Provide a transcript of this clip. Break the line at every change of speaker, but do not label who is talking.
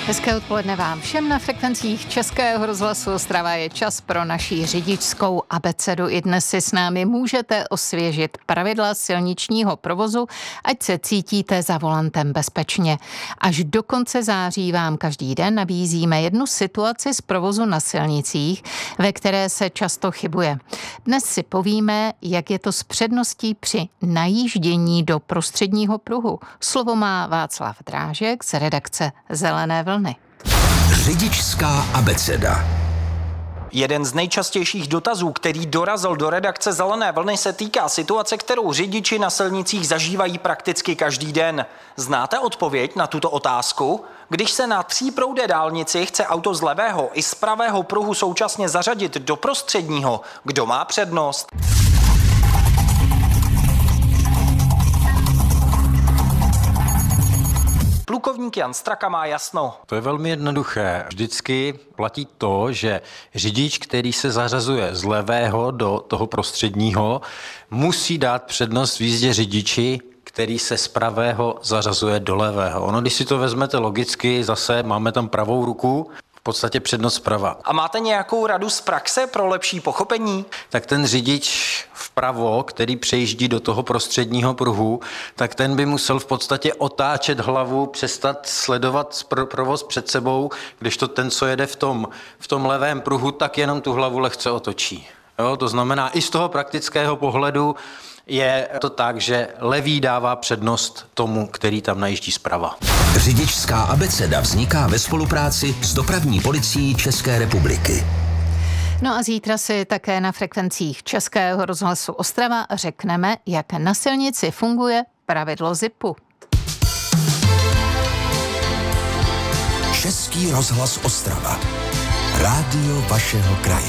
Hezké odpoledne vám všem na frekvencích Českého rozhlasu Ostrava. Je čas pro naší řidičskou abecedu. I dnes si s námi můžete osvěžit pravidla silničního provozu, ať se cítíte za volantem bezpečně. Až do konce září vám každý den nabízíme jednu situaci z provozu na silnicích, ve které se často chybuje. Dnes si povíme, jak je to s předností při najíždění do prostředního pruhu. Slovo má Václav Drážek z redakce Zelené vlny.
Řidičská abeceda.
Jeden z nejčastějších dotazů, který dorazil do redakce Zelené vlny, se týká situace, kterou řidiči na silnicích zažívají prakticky každý den. Znáte odpověď na tuto otázku? Když se na tříproudé dálnici chce auto z levého i z pravého pruhu současně zařadit do prostředního, kdo má přednost? Plukovník Jan Straka má jasno.
To je velmi jednoduché. Vždycky platí to, že řidič, který se zařazuje z levého do toho prostředního, musí dát přednost v jízdě řidiči, který se z pravého zařazuje do levého. Ono, když si to vezmete logicky, zase máme tam pravou ruku, v podstatě přednost zprava.
A máte nějakou radu z praxe pro lepší pochopení?
Tak ten řidič vpravo, který přejíždí do toho prostředního pruhu, tak ten by musel v podstatě otáčet hlavu, přestat sledovat provoz před sebou, kdežto ten, co jede v tom levém pruhu, tak jenom tu hlavu lehce otočí. Jo, to znamená, i z toho praktického pohledu je to tak, že levý dává přednost tomu, který tam najíždí zprava.
Řidičská abeceda vzniká ve spolupráci s Dopravní policií České republiky.
No a zítra si také na frekvencích Českého rozhlasu Ostrava řekneme, jak na silnici funguje pravidlo zipu.
Český rozhlas Ostrava. Rádio vašeho kraje.